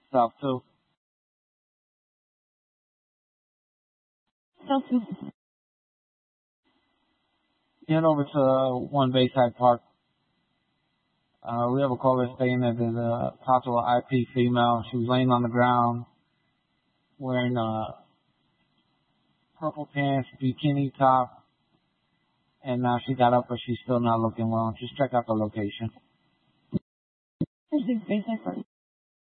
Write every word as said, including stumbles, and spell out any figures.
South two. South two. Get over to uh, One Bayside Park. Uh, we have a caller saying that there's a possible I P female. She was laying on the ground wearing uh, purple pants, bikini top, and now she got up, but she's still not looking well. Just check out the location. Where's the Bayside Park?